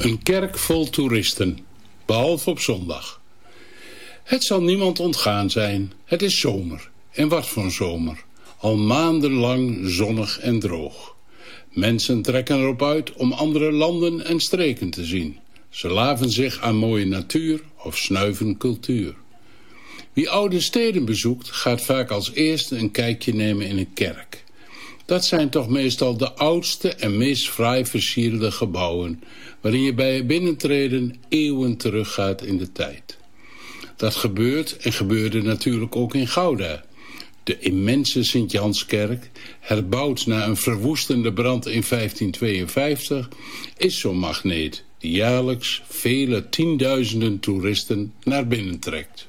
Een kerk vol toeristen, behalve op zondag. Het zal niemand ontgaan zijn, het is zomer. En wat voor zomer. Al maandenlang zonnig en droog. Mensen trekken erop uit om andere landen en streken te zien. Ze laven zich aan mooie natuur of snuiven cultuur. Wie oude steden bezoekt, gaat vaak als eerste een kijkje nemen in een kerk. Dat zijn toch meestal de oudste en meest fraai versierde gebouwen, waarin je bij binnentreden eeuwen teruggaat in de tijd. Dat gebeurt en gebeurde natuurlijk ook in Gouda. De immense Sint-Janskerk, herbouwd na een verwoestende brand in 1552, is zo'n magneet die jaarlijks vele tienduizenden toeristen naar binnen trekt.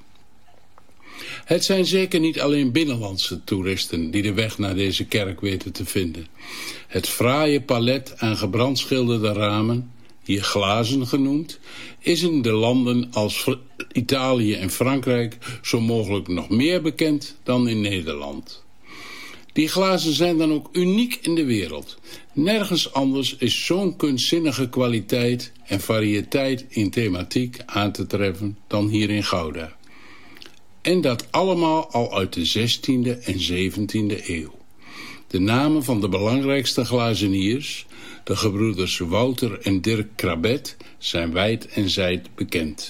Het zijn zeker niet alleen binnenlandse toeristen die de weg naar deze kerk weten te vinden. Het fraaie palet aan gebrandschilderde ramen, hier glazen genoemd, is in de landen als Italië en Frankrijk zo mogelijk nog meer bekend dan in Nederland. Die glazen zijn dan ook uniek in de wereld. Nergens anders is zo'n kunstzinnige kwaliteit en variëteit in thematiek aan te treffen dan hier in Gouda. En dat allemaal al uit de 16e en 17e eeuw. De namen van de belangrijkste glazeniers, de gebroeders Wouter en Dirk Krabet, zijn wijd en zijd bekend.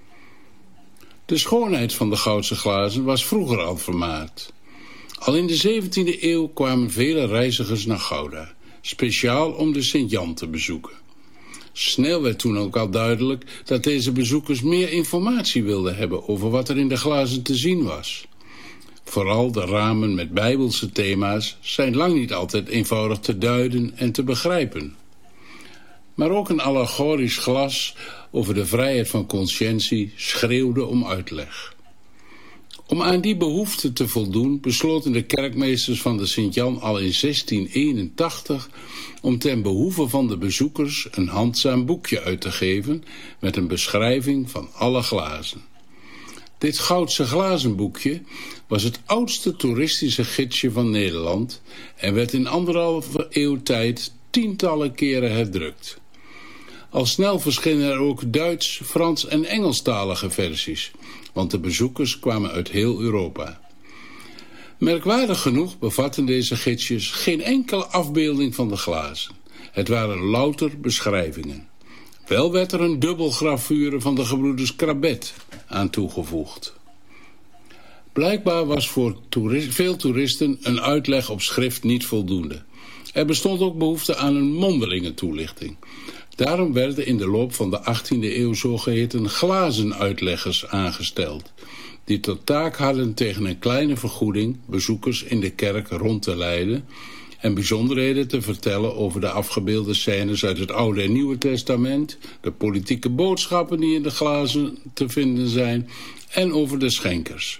De schoonheid van de Goudse glazen was vroeger al vermaard. Al in de 17e eeuw kwamen vele reizigers naar Gouda, speciaal om de Sint-Jan te bezoeken. Snel werd toen ook al duidelijk dat deze bezoekers meer informatie wilden hebben over wat er in de glazen te zien was. Vooral de ramen met bijbelse thema's zijn lang niet altijd eenvoudig te duiden en te begrijpen. Maar ook een allegorisch glas over de vrijheid van consciëntie schreeuwde om uitleg. Om aan die behoefte te voldoen besloten de kerkmeesters van de Sint-Jan al in 1681 om ten behoeve van de bezoekers een handzaam boekje uit te geven met een beschrijving van alle glazen. Dit Goudse glazenboekje was het oudste toeristische gidsje van Nederland en werd in 1,5 eeuw tijd tientallen keren herdrukt. Al snel verschenen er ook Duits, Frans en Engelstalige versies, want de bezoekers kwamen uit heel Europa. Merkwaardig genoeg bevatten deze gidsjes geen enkele afbeelding van de glazen. Het waren louter beschrijvingen. Wel werd er een dubbelgravure van de gebroeders Krabet aan toegevoegd. Blijkbaar was voor veel toeristen een uitleg op schrift niet voldoende. Er bestond ook behoefte aan een mondelinge toelichting. Daarom werden in de loop van de 18e eeuw zogeheten glazenuitleggers aangesteld, die tot taak hadden tegen een kleine vergoeding bezoekers in de kerk rond te leiden en bijzonderheden te vertellen over de afgebeelde scènes uit het Oude en Nieuwe Testament, de politieke boodschappen die in de glazen te vinden zijn en over de schenkers.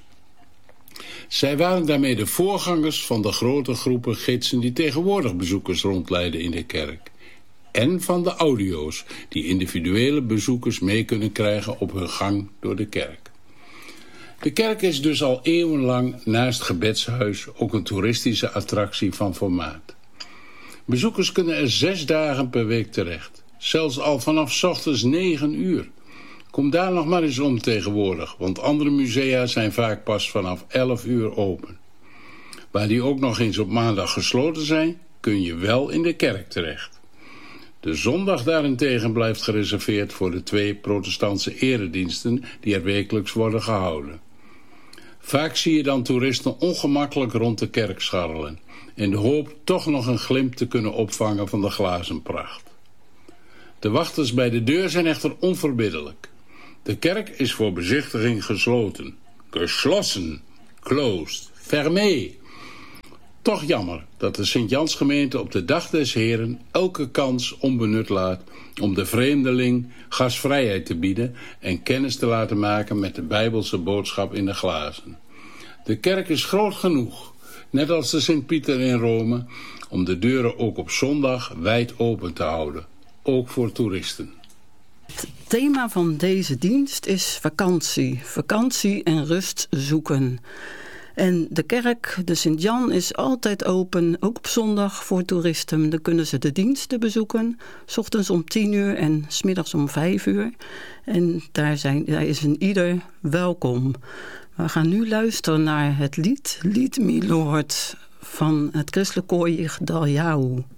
Zij waren daarmee de voorgangers van de grote groepen gidsen die tegenwoordig bezoekers rondleiden in de kerk. En van de audio's die individuele bezoekers mee kunnen krijgen op hun gang door de kerk. De kerk is dus al eeuwenlang naast gebedshuis ook een toeristische attractie van formaat. Bezoekers kunnen er 6 dagen per week terecht. Zelfs al vanaf 's ochtends 9 uur. Kom daar nog maar eens om tegenwoordig, want andere musea zijn vaak pas vanaf 11 uur open. Waar die ook nog eens op maandag gesloten zijn, kun je wel in de kerk terecht. De zondag daarentegen blijft gereserveerd voor de 2 protestantse erediensten die er wekelijks worden gehouden. Vaak zie je dan toeristen ongemakkelijk rond de kerk scharrelen, in de hoop toch nog een glimp te kunnen opvangen van de glazenpracht. De wachters bij de deur zijn echter onverbiddelijk. De kerk is voor bezichtiging gesloten. Geschlossen, closed, fermé. Toch jammer dat de Sint-Jansgemeente op de Dag des Heren elke kans onbenut laat om de vreemdeling gastvrijheid te bieden en kennis te laten maken met de Bijbelse boodschap in de glazen. De kerk is groot genoeg, net als de Sint-Pieter in Rome, om de deuren ook op zondag wijd open te houden, ook voor toeristen. Het thema van deze dienst is vakantie. Vakantie en rust zoeken. En de kerk, de Sint-Jan, is altijd open, ook op zondag voor toeristen. Dan kunnen ze de diensten bezoeken, 's ochtends om 10:00 en 's middags om 5:00. En daar is een ieder welkom. We gaan nu luisteren naar het lied Lead Me Lord van het christelijk koor Yigdal Yahu.